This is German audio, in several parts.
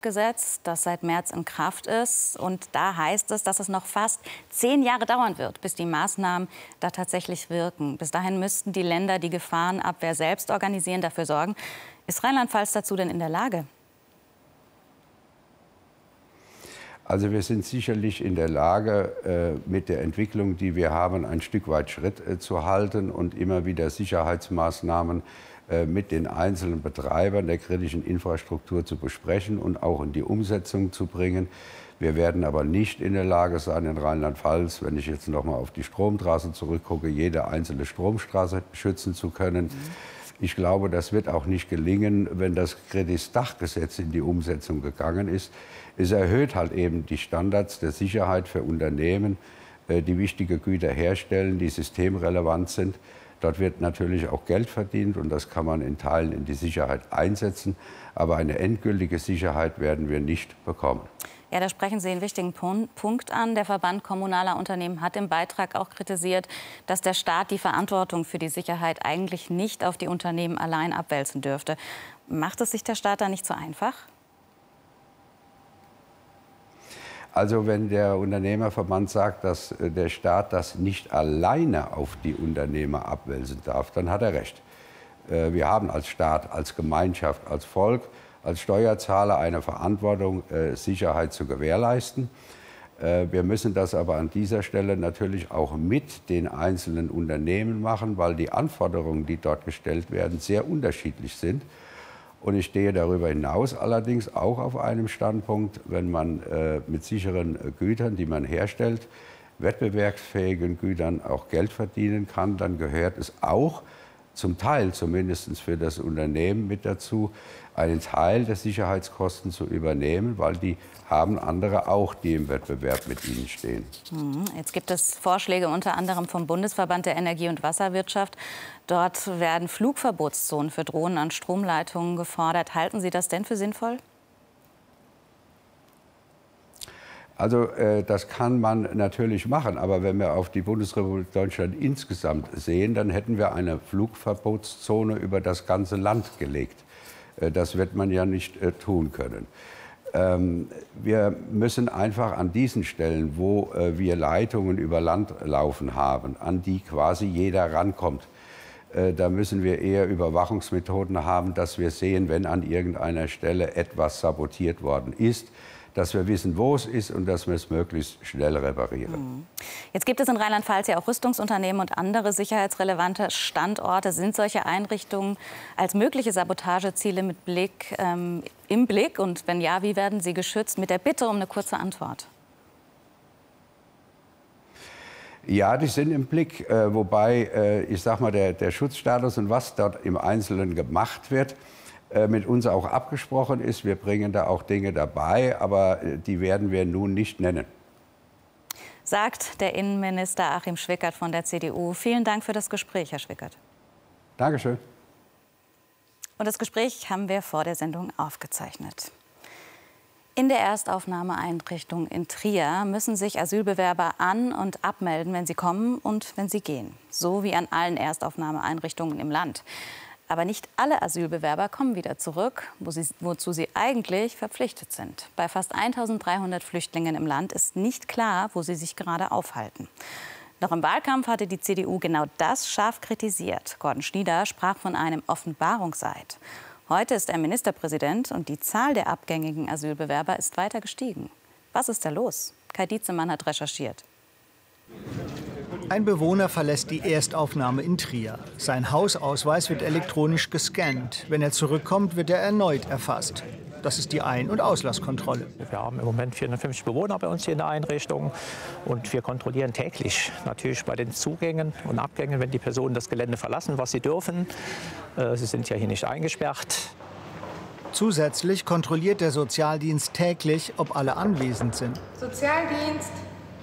Gesetz, das seit März in Kraft ist. Und da heißt es, dass es noch fast 10 Jahre dauern wird, bis die Maßnahmen da tatsächlich wirken. Bis dahin müssten die Länder die Gefahrenabwehr selbst organisieren, dafür sorgen. Ist Rheinland-Pfalz dazu denn in der Lage? Also wir sind sicherlich in der Lage, mit der Entwicklung, die wir haben, ein Stück weit Schritt zu halten und immer wieder Sicherheitsmaßnahmen mit den einzelnen Betreibern der kritischen Infrastruktur zu besprechen und auch in die Umsetzung zu bringen. Wir werden aber nicht in der Lage sein, in Rheinland-Pfalz, wenn ich jetzt noch mal auf die Stromtrasse zurückgucke, jede einzelne Stromstraße schützen zu können. Ich glaube, das wird auch nicht gelingen, wenn das Kreditdachgesetz in die Umsetzung gegangen ist. Es erhöht halt eben die Standards der Sicherheit für Unternehmen, die wichtige Güter herstellen, die systemrelevant sind. Dort wird natürlich auch Geld verdient und das kann man in Teilen in die Sicherheit einsetzen. Aber eine endgültige Sicherheit werden wir nicht bekommen. Ja, da sprechen Sie einen wichtigen Punkt an. Der Verband kommunaler Unternehmen hat im Beitrag auch kritisiert, dass der Staat die Verantwortung für die Sicherheit eigentlich nicht auf die Unternehmen allein abwälzen dürfte. Macht es sich der Staat da nicht so einfach? Also wenn der Unternehmerverband sagt, dass der Staat das nicht alleine auf die Unternehmer abwälzen darf, dann hat er recht. Wir haben als Staat, als Gemeinschaft, als Volk, als Steuerzahler eine Verantwortung, Sicherheit zu gewährleisten. Wir müssen das aber an dieser Stelle natürlich auch mit den einzelnen Unternehmen machen, weil die Anforderungen, die dort gestellt werden, sehr unterschiedlich sind. Und ich stehe darüber hinaus allerdings auch auf einem Standpunkt, wenn man mit sicheren Gütern, die man herstellt, wettbewerbsfähigen Gütern auch Geld verdienen kann, dann gehört es auch zum Teil zumindest für das Unternehmen mit dazu, einen Teil der Sicherheitskosten zu übernehmen, weil die haben andere auch, die im Wettbewerb mit ihnen stehen. Jetzt gibt es Vorschläge unter anderem vom Bundesverband der Energie- und Wasserwirtschaft. Dort werden Flugverbotszonen für Drohnen an Stromleitungen gefordert. Halten Sie das denn für sinnvoll? Also das kann man natürlich machen, aber wenn wir auf die Bundesrepublik Deutschland insgesamt sehen, dann hätten wir eine Flugverbotszone über das ganze Land gelegt. Das wird man ja nicht tun können. Wir müssen einfach an diesen Stellen, wo wir Leitungen über Land laufen haben, an die quasi jeder rankommt, da müssen wir eher Überwachungsmethoden haben, dass wir sehen, wenn an irgendeiner Stelle etwas sabotiert worden ist, dass wir wissen, wo es ist und dass wir es möglichst schnell reparieren. Jetzt gibt es in Rheinland-Pfalz ja auch Rüstungsunternehmen und andere sicherheitsrelevante Standorte. Sind solche Einrichtungen als mögliche Sabotageziele im Blick? Und wenn ja, wie werden sie geschützt? Mit der Bitte um eine kurze Antwort. Ja, die sind im Blick, wobei, ich sag mal, der Schutzstatus und was dort im Einzelnen gemacht wird, mit uns auch abgesprochen ist. Wir bringen da auch Dinge dabei, aber die werden wir nun nicht nennen. Sagt der Innenminister Achim Schwickert von der CDU. Vielen Dank für das Gespräch, Herr Schwickert. Dankeschön. Und das Gespräch haben wir vor der Sendung aufgezeichnet. In der Erstaufnahmeeinrichtung in Trier müssen sich Asylbewerber an- und abmelden, wenn sie kommen und wenn sie gehen. So wie an allen Erstaufnahmeeinrichtungen im Land. Aber nicht alle Asylbewerber kommen wieder zurück, wozu sie eigentlich verpflichtet sind. Bei fast 1.300 Flüchtlingen im Land ist nicht klar, wo sie sich gerade aufhalten. Noch im Wahlkampf hatte die CDU genau das scharf kritisiert. Gordon Schnieder sprach von einem Offenbarungseid. Heute ist er Ministerpräsident und die Zahl der abgängigen Asylbewerber ist weiter gestiegen. Was ist da los? Kai Dietzemann hat recherchiert. Ein Bewohner verlässt die Erstaufnahme in Trier. Sein Hausausweis wird elektronisch gescannt. Wenn er zurückkommt, wird er erneut erfasst. Das ist die Ein- und Auslasskontrolle. Wir haben im Moment 450 Bewohner bei uns hier in der Einrichtung. Und wir kontrollieren täglich natürlich bei den Zugängen und Abgängen, wenn die Personen das Gelände verlassen, was sie dürfen. Sie sind ja hier nicht eingesperrt. Zusätzlich kontrolliert der Sozialdienst täglich, ob alle anwesend sind. Sozialdienst.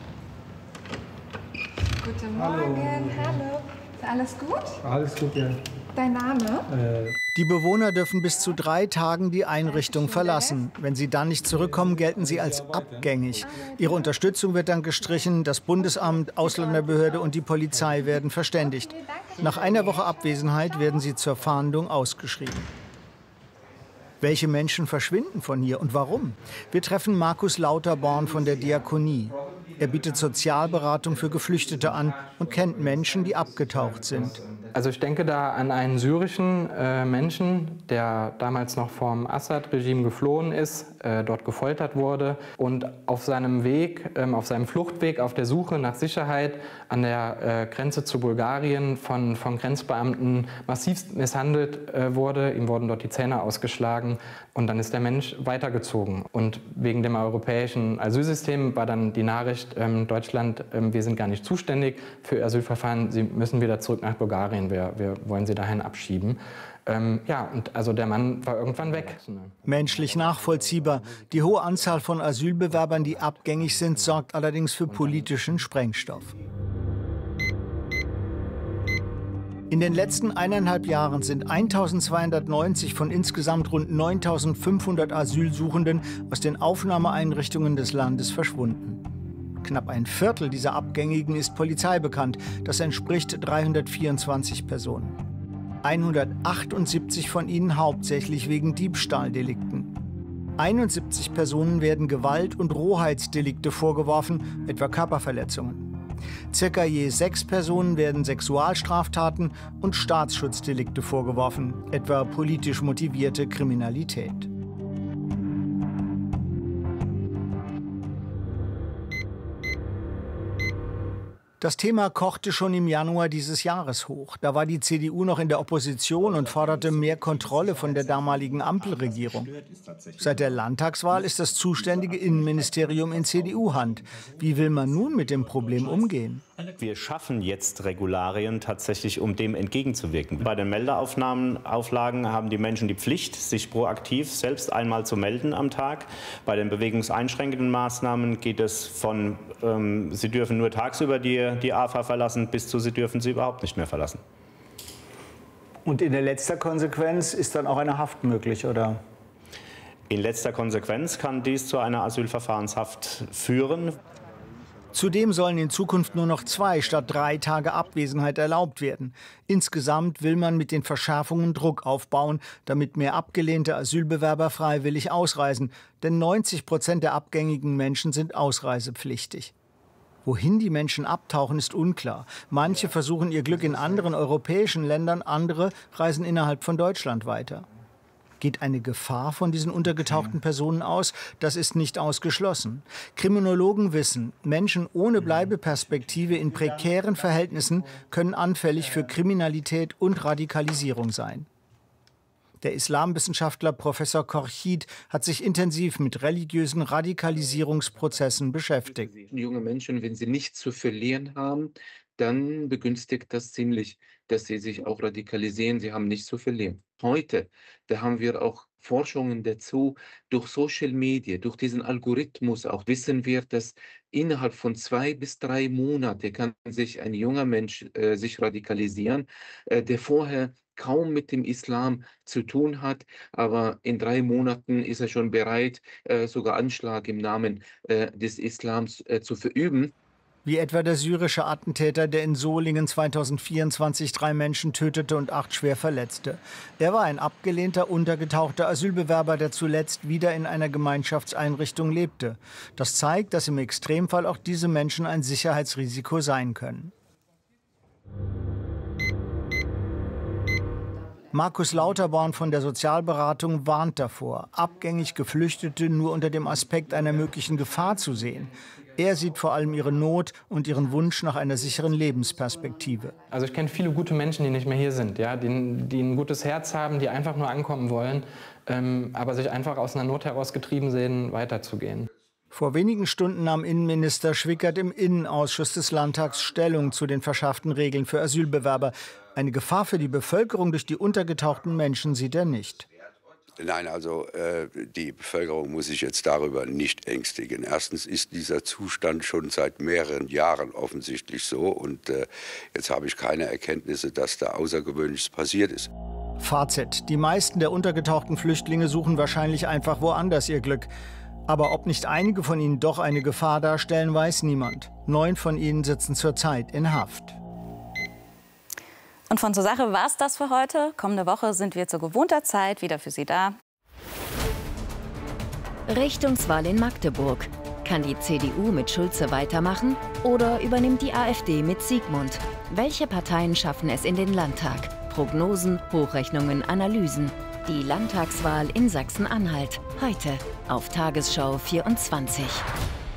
Guten Morgen. Hallo. Ist alles gut? Alles gut, ja. Dein Name? Die Bewohner dürfen bis zu 3 Tagen die Einrichtung verlassen. Wenn sie dann nicht zurückkommen, gelten sie als abgängig. Ihre Unterstützung wird dann gestrichen. Das Bundesamt, Ausländerbehörde und die Polizei werden verständigt. Nach einer Woche Abwesenheit werden sie zur Fahndung ausgeschrieben. Welche Menschen verschwinden von hier und warum? Wir treffen Markus Lauterborn von der Diakonie. Er bietet Sozialberatung für Geflüchtete an und kennt Menschen, die abgetaucht sind. Also ich denke da an einen syrischen Menschen, der damals noch vom Assad-Regime geflohen ist, dort gefoltert wurde und auf seinem Weg, auf seinem Fluchtweg, auf der Suche nach Sicherheit an der Grenze zu Bulgarien von Grenzbeamten massivst misshandelt wurde. Ihm wurden dort die Zähne ausgeschlagen und dann ist der Mensch weitergezogen. Und wegen dem europäischen Asylsystem war dann die Nachricht, Deutschland, wir sind gar nicht zuständig für Asylverfahren, Sie müssen wieder zurück nach Bulgarien. Wir wollen Sie dahin abschieben. Ja, und also der Mann war irgendwann weg. Menschlich nachvollziehbar. Die hohe Anzahl von Asylbewerbern, die abgängig sind, sorgt allerdings für politischen Sprengstoff. In den letzten 1,5 Jahren sind 1.290 von insgesamt rund 9.500 Asylsuchenden aus den Aufnahmeeinrichtungen des Landes verschwunden. Knapp ein Viertel dieser Abgängigen ist polizeibekannt. Das entspricht 324 Personen. 178 von ihnen hauptsächlich wegen Diebstahldelikten. 71 Personen werden Gewalt- und Rohheitsdelikte vorgeworfen, etwa Körperverletzungen. Circa je 6 Personen werden Sexualstraftaten und Staatsschutzdelikte vorgeworfen, etwa politisch motivierte Kriminalität. Das Thema kochte schon im Januar dieses Jahres hoch. Da war die CDU noch in der Opposition und forderte mehr Kontrolle von der damaligen Ampelregierung. Seit der Landtagswahl ist das zuständige Innenministerium in CDU-Hand. Wie will man nun mit dem Problem umgehen? Wir schaffen jetzt Regularien tatsächlich, um dem entgegenzuwirken. Bei den Meldeauflagen haben die Menschen die Pflicht, sich proaktiv selbst einmal zu melden am Tag. Bei den bewegungseinschränkenden Maßnahmen geht es von, sie dürfen nur tagsüber die AFA verlassen, bis zu, sie dürfen sie überhaupt nicht mehr verlassen. Und in der letzten Konsequenz ist dann auch eine Haft möglich, oder? In letzter Konsequenz kann dies zu einer Asylverfahrenshaft führen. Zudem sollen in Zukunft nur noch 2 statt 3 Tage Abwesenheit erlaubt werden. Insgesamt will man mit den Verschärfungen Druck aufbauen, damit mehr abgelehnte Asylbewerber freiwillig ausreisen. Denn 90% der abgängigen Menschen sind ausreisepflichtig. Wohin die Menschen abtauchen, ist unklar. Manche versuchen ihr Glück in anderen europäischen Ländern, andere reisen innerhalb von Deutschland weiter. Geht eine Gefahr von diesen untergetauchten Personen aus? Das ist nicht ausgeschlossen. Kriminologen wissen, Menschen ohne Bleibeperspektive in prekären Verhältnissen können anfällig für Kriminalität und Radikalisierung sein. Der Islamwissenschaftler Professor Khorchid hat sich intensiv mit religiösen Radikalisierungsprozessen beschäftigt. Junge Menschen, wenn sie nichts zu verlieren haben, dann begünstigt das ziemlich, dass sie sich auch radikalisieren. Sie haben nichts zu verlieren. Heute, da haben wir auch Forschungen dazu, durch Social Media, durch diesen Algorithmus auch wissen wir, dass innerhalb von 2 bis 3 Monate kann sich ein junger Mensch sich radikalisieren, der vorher kaum mit dem Islam zu tun hat, aber in 3 Monaten ist er schon bereit, sogar Anschlag im Namen des Islams zu verüben. Wie etwa der syrische Attentäter, der in Solingen 2024 3 Menschen tötete und 8 schwer verletzte. Er war ein abgelehnter, untergetauchter Asylbewerber, der zuletzt wieder in einer Gemeinschaftseinrichtung lebte. Das zeigt, dass im Extremfall auch diese Menschen ein Sicherheitsrisiko sein können. Markus Lauterborn von der Sozialberatung warnt davor, abgängig Geflüchtete nur unter dem Aspekt einer möglichen Gefahr zu sehen. Er sieht vor allem ihre Not und ihren Wunsch nach einer sicheren Lebensperspektive. Also ich kenne viele gute Menschen, die nicht mehr hier sind, ja? die ein gutes Herz haben, die einfach nur ankommen wollen, aber sich einfach aus einer Not heraus getrieben sehen, weiterzugehen. Vor wenigen Stunden nahm Innenminister Schwickert im Innenausschuss des Landtags Stellung zu den verschärften Regeln für Asylbewerber. Eine Gefahr für die Bevölkerung durch die untergetauchten Menschen sieht er nicht. Nein, also die Bevölkerung muss sich jetzt darüber nicht ängstigen. Erstens ist dieser Zustand schon seit mehreren Jahren offensichtlich so. Und jetzt habe ich keine Erkenntnisse, dass da Außergewöhnliches passiert ist. Fazit: Die meisten der untergetauchten Flüchtlinge suchen wahrscheinlich einfach woanders ihr Glück. Aber ob nicht einige von ihnen doch eine Gefahr darstellen, weiß niemand. 9 von ihnen sitzen zurzeit in Haft. Und von zur Sache war es das für heute. Kommende Woche sind wir zu gewohnter Zeit wieder für Sie da. Richtungswahl in Magdeburg. Kann die CDU mit Schulze weitermachen oder übernimmt die AfD mit Siegmund? Welche Parteien schaffen es in den Landtag? Prognosen, Hochrechnungen, Analysen. Die Landtagswahl in Sachsen-Anhalt. Heute auf Tagesschau 24.